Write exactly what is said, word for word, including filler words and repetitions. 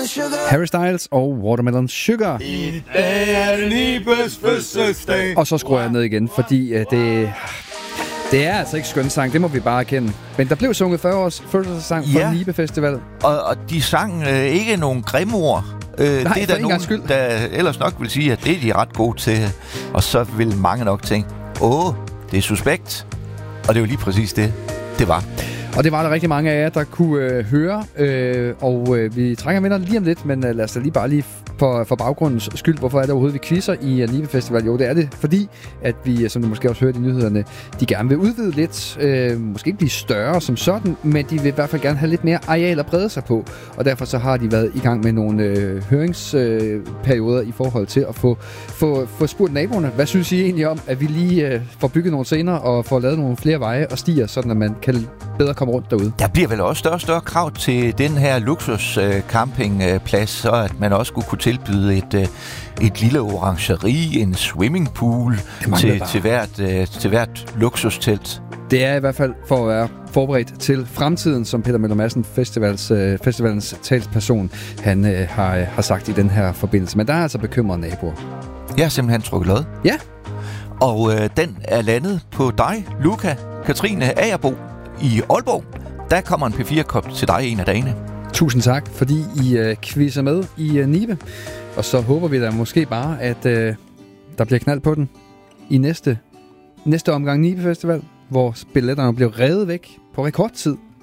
Harry Styles og Watermelon Sugar. I dag er det Nibes fødselsdag. Og så skruer jeg ned igen, fordi uh, det... Det er altså ikke skøn sang, det må vi bare erkende. Men der blev sunget fyrre års fødselsdagssang for Ja. Nibe Festival. Og, og de sang øh, ikke nogen grimme ord. Øh, Nej, det er for der en nogen, gangs skyld. der ellers nok vil sige, at det er de ret gode til. Og så vil mange nok tænke, åh, det er suspekt. Og det er jo lige præcis det, det var. Og det var der rigtig mange af jer, der kunne øh, høre. Øh, og øh, vi trækker vinder lige om lidt, men øh, lad os da lige bare lige for, for baggrundens skyld. Hvorfor er det overhovedet, vi quizzer i uh, Nibe Festival? Jo, det er det, fordi at vi, som du måske også hørte i nyhederne, de gerne vil udvide lidt. Øh, måske ikke blive større som sådan, men de vil i hvert fald gerne have lidt mere areal at brede sig på. Og derfor så har de været i gang med nogle øh, høringsperioder øh, i forhold til at få, få, få spurgt naboerne. Hvad synes I egentlig om, at vi lige øh, får bygget nogle scener og får lavet nogle flere veje og stier, sådan at man kan bedre komme rundt derude? Der bliver vel også større og større krav til den her luksus øh, campingplads, så at man også skulle kunne tilbyde et, øh, et lille orangeri, en swimmingpool til, til, hvert, øh, til hvert luksustelt. Det er i hvert fald for at være forberedt til fremtiden, som Peter Møller Madsen, festivals, øh, festivalens talsperson, han øh, har, har sagt i den her forbindelse. Men der er altså bekymrede naboer. Jeg har simpelthen trukket lod. Ja. Og øh, den er landet på dig, Luca Katrine Agerbo i Aalborg. Der kommer en P fire-kop til dig en af dagene. Tusind tak, fordi I øh, quizzer med i øh, Nibe. Og så håber vi da måske bare, at øh, der bliver knald på den i næste, næste omgang Nibe Festival, hvor billetterne bliver revet væk på rekordtid.